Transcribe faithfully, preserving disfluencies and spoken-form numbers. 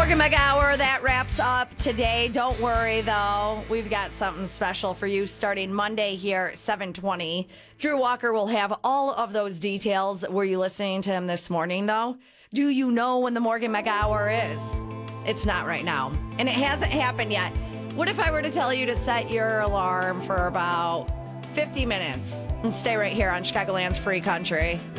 Morgan Mega Hour, that wraps up today. Don't worry, though. We've got something special for you starting Monday here at seven twenty. Drew Walker will have all of those details. Were you listening to him this morning, though? Do you know when the Morgan Mega Hour is? It's not right now, and it hasn't happened yet. What if I were to tell you to set your alarm for about fifty minutes and stay right here on Chicagoland's Free Country?